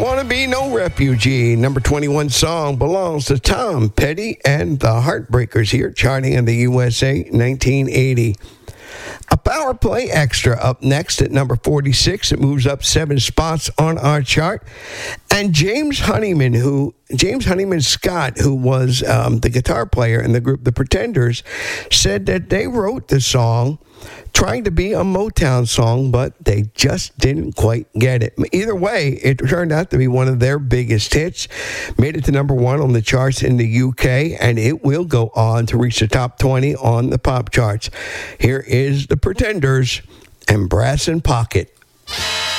Want to Be No Refugee. Number 21 song belongs to Tom Petty and the Heartbreakers here, charting in the USA 1980. A Power Play Extra up next at number 46. It moves up 7 spots on our chart. And James Honeyman Scott, who was the guitar player in the group The Pretenders, said that they wrote the song trying to be a Motown song, but they just didn't quite get it. Either way, it turned out to be one of their biggest hits. Made it to number 1 on the charts in the UK, and it will go on to reach the top 20 on the pop charts. Here is The Pretenders and Brass in Pocket.